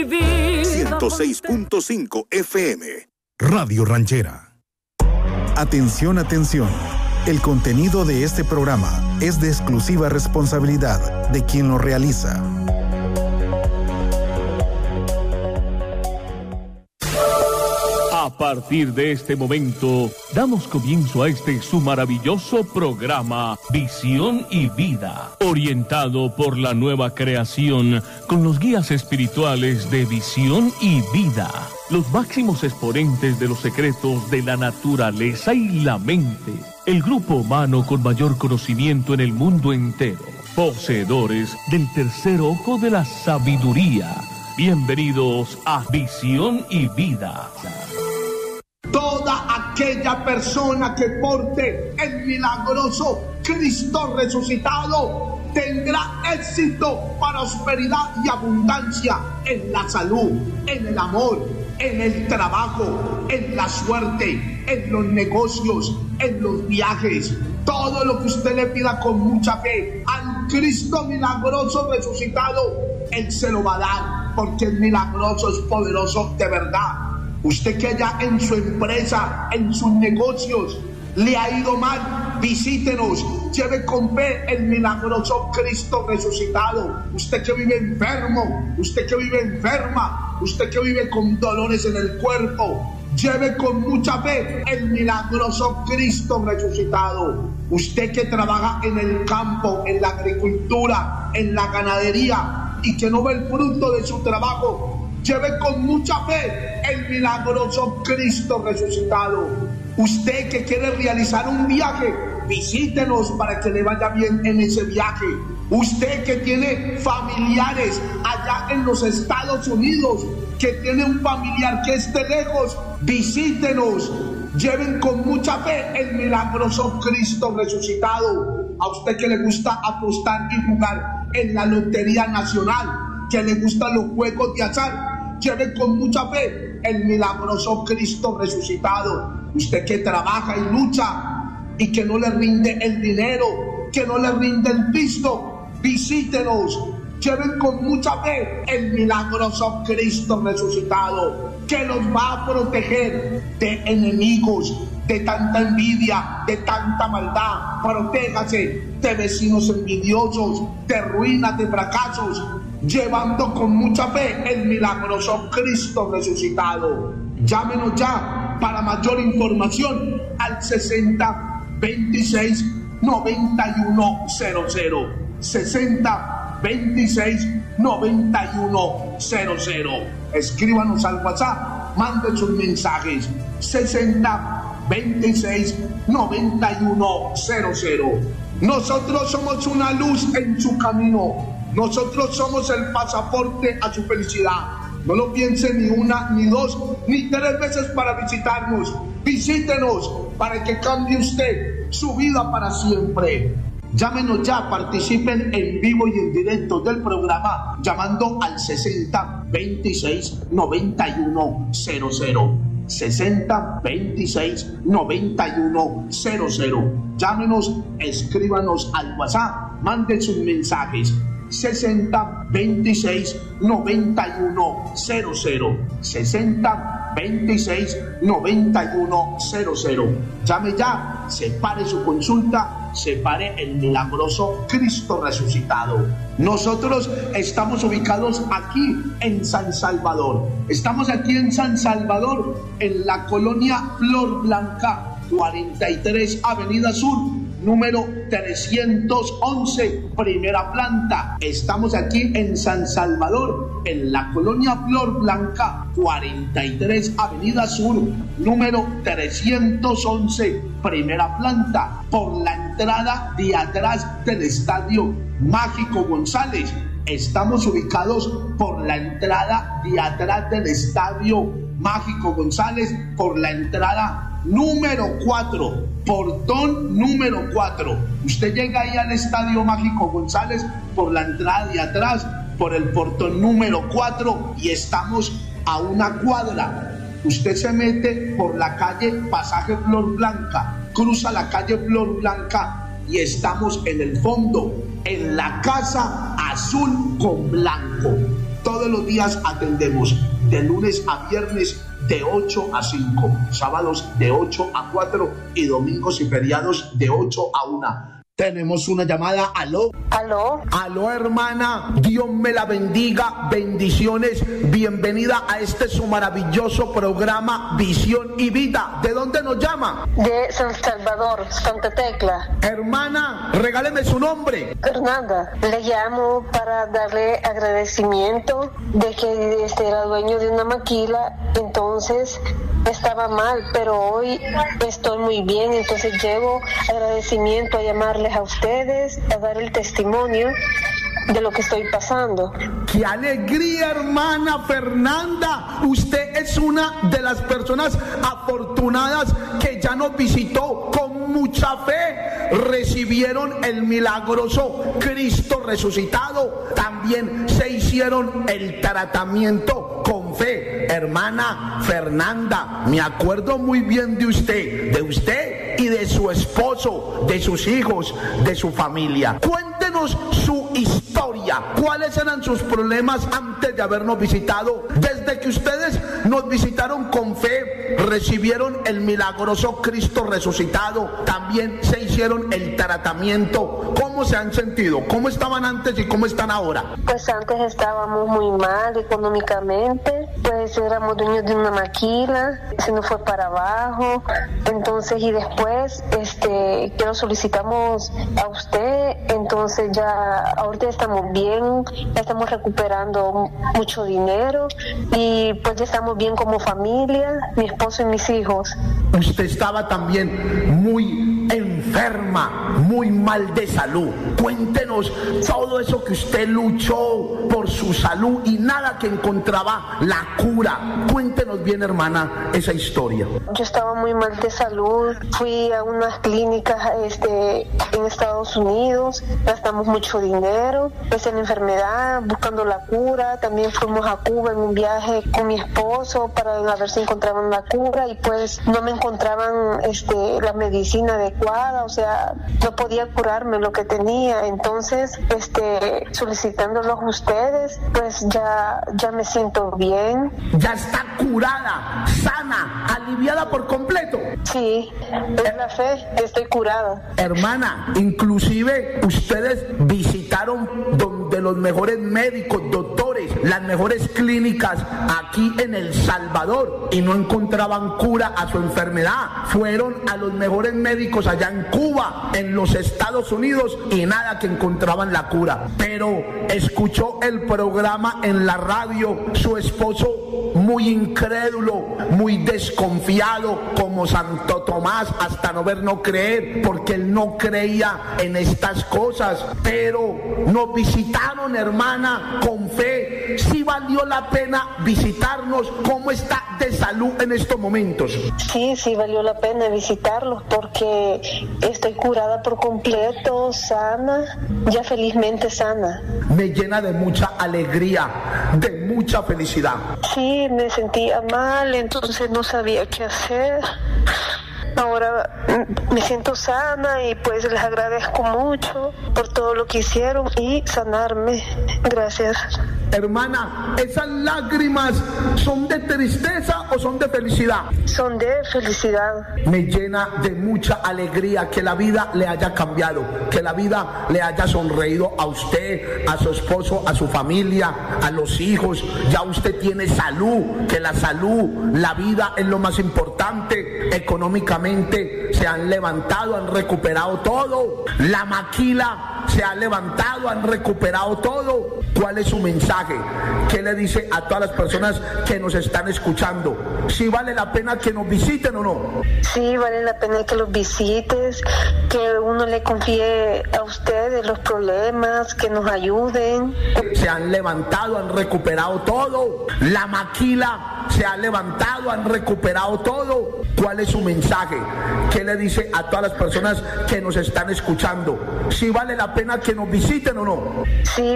mi vida. 106.5 FM, Radio Ranchera. Atención, atención. El contenido de este programa es de exclusiva responsabilidad de quien lo realiza. A partir de este momento, damos comienzo a este su maravilloso programa Visión y Vida, orientado por la nueva creación con los guías espirituales de Visión y Vida, los máximos exponentes de los secretos de la naturaleza y la mente, el grupo humano con mayor conocimiento en el mundo entero, poseedores del tercer ojo de la sabiduría. Bienvenidos a Visión y Vida. Toda aquella persona que porte el milagroso Cristo resucitado tendrá éxito, prosperidad y abundancia en la salud, en el amor, en el trabajo, en la suerte, en los negocios, en los viajes. Todo lo que usted le pida con mucha fe al Cristo milagroso resucitado, Él se lo va a dar, porque el milagroso es poderoso de verdad. Usted que ya en su empresa, en sus negocios, le ha ido mal, visítenos, lleve con fe el milagroso Cristo resucitado. Usted que vive enfermo, usted que vive enferma, usted que vive con dolores en el cuerpo, lleve con mucha fe el milagroso Cristo resucitado. Usted que trabaja en el campo, en la agricultura, en la ganadería y que no ve el fruto de su trabajo, lleve con mucha fe el milagroso Cristo resucitado. Usted que quiere realizar un viaje, visítenos para que le vaya bien en ese viaje. Usted que tiene familiares allá en los Estados Unidos, que tiene un familiar que esté lejos, visítenos. Lleven con mucha fe el milagroso Cristo resucitado. A usted que le gusta apostar y jugar en la Lotería Nacional, que le gustan los juegos de azar, lleve con mucha fe el milagroso Cristo resucitado. Usted que trabaja y lucha y que no le rinde el dinero, que no le rinde el pisto, visítenos. Lleven con mucha fe el milagroso Cristo resucitado, que los va a proteger de enemigos, de tanta envidia, de tanta maldad. Protéjase de vecinos envidiosos, de ruinas, de fracasos, llevando con mucha fe el milagroso Cristo resucitado. Llámenos ya para mayor información al 60 26 91 00 60 26 91 00. Escríbanos al WhatsApp, manden sus mensajes 60 26 91 00. Nosotros somos una luz en su camino. Nosotros somos el pasaporte a su felicidad. No lo piense ni una, ni dos, ni tres veces para visitarnos. Visítenos para que cambie usted su vida para siempre. Llámenos ya, participen en vivo y en directo del programa llamando al 60 26 91 00. 60 26 91 00. Llámenos, escríbanos al WhatsApp, manden sus mensajes 60 26 91 00. 60 26 91 00. Llame ya, separe su consulta, separe el milagroso Cristo resucitado. Nosotros estamos ubicados aquí en San Salvador. Estamos aquí en San Salvador, en la colonia Flor Blanca, 43 Avenida Sur, número 311, primera planta. Estamos aquí en San Salvador, en la colonia Flor Blanca, 43 Avenida Sur, número 311, primera planta, por la entrada de atrás del Estadio Mágico González. Estamos ubicados por la entrada de atrás del Estadio Mágico González, por la entrada número 4, portón número 4. Usted llega ahí al Estadio Mágico González por la entrada de atrás, por el portón número 4, y estamos a una cuadra. Usted se mete por la calle Pasaje Flor Blanca, cruza la calle Flor Blanca y estamos en el fondo, en la Casa Azul con Blanco. Todos los días atendemos, de lunes a viernes de 8 a 5, sábados de 8 a 4 y domingos y feriados de 8 a 1. Tenemos una llamada. ¿Aló? Aló, hermana. Dios me la bendiga. Bendiciones. Bienvenida a este su maravilloso programa Visión y Vida. ¿De dónde nos llama? De San Salvador, Santa Tecla. Hermana, regáleme su nombre. Fernanda. Le llamo para darle agradecimiento de que era dueño de una maquila, entonces estaba mal, pero hoy estoy muy bien, entonces llevo agradecimiento a llamarles a ustedes, a dar el testimonio de lo que estoy pasando. ¡Qué alegría, hermana Fernanda! Usted es una de las personas afortunadas que ya nos visitó con mucha fe. Recibieron el milagroso Cristo resucitado. También se hicieron el tratamiento con fe. Hermana Fernanda, me acuerdo muy bien de usted y de su esposo, de sus hijos, de su familia. Cuéntenos su historia. ¿Cuáles eran sus problemas antes de habernos visitado? Desde que ustedes nos visitaron con fe, recibieron el milagroso Cristo resucitado, también se hicieron el tratamiento. ¿Cómo se han sentido? ¿Cómo estaban antes y cómo están ahora? Pues antes estábamos muy mal económicamente, pues éramos dueños de una maquila, se nos fue para abajo, entonces y después que lo solicitamos a usted, entonces ya ahorita estamos bien, ya estamos recuperando mucho dinero y pues ya estamos bien como familia, mi esposo y mis hijos. Usted estaba también muy enferma, muy mal de salud. Cuéntenos todo eso que usted luchó por su salud y nada que encontraba la cura. Cuéntenos bien, hermana, esa historia. Yo estaba muy mal de salud, fui a unas clínicas en Estados Unidos, gastamos mucho dinero, pues en la enfermedad, buscando la cura. También fuimos a Cuba en un viaje con mi esposo para ver si encontraban la cura y pues no me encontraban la medicina adecuada, o sea, no podía curarme lo que tenía. Entonces, solicitándolos a ustedes, pues ya me siento bien. Ya está curada, sana, aliviada por completo. Sí, es la fe, estoy curada. Hermana, inclusive ustedes visitaron donde los mejores médicos, doctores, las mejores clínicas aquí en El Salvador y no encontraban cura a su enfermedad. Fueron a los mejores médicos allá en Cuba, en los Estados Unidos y nada que encontraban la cura. Pero escuchó el programa en la radio, su esposo muy incrédulo, muy desconfiado, como Santo Tomás, hasta no ver, no creer, porque él no creía en estas cosas. Pero nos visitaron, hermana, con fe. Sí valió la pena visitarnos. ¿Cómo está de salud en estos momentos? Sí valió la pena visitarlos porque estoy curada por completo, sana, ya felizmente sana. Me llena de mucha alegría, de mucha felicidad. Sí, me sentía mal, entonces no sabía qué hacer. Ahora me siento sana y pues les agradezco mucho por todo lo que hicieron y sanarme. Gracias. Hermana, ¿esas lágrimas son de tristeza o son de felicidad? Son de felicidad. Me llena de mucha alegría que la vida le haya cambiado, que la vida le haya sonreído a usted, a su esposo, a su familia, a los hijos. Ya usted tiene salud, que la salud, la vida es lo más importante. Económicamente se han levantado, han recuperado todo. La maquila se ha levantado, han recuperado todo. ¿Cuál es su mensaje? ¿Qué le dice a todas las personas que nos están escuchando? ¿Sí vale la pena que nos visiten o no? Sí, vale la pena que los visites, que uno le confíe a ustedes los problemas, que nos ayuden. Se han levantado, han recuperado todo. La maquila se ha levantado, han recuperado todo. ¿Cuál es su mensaje? ¿Qué le dice a todas las personas que nos están escuchando? ¿Sí vale la pena que nos visiten o no? Sí.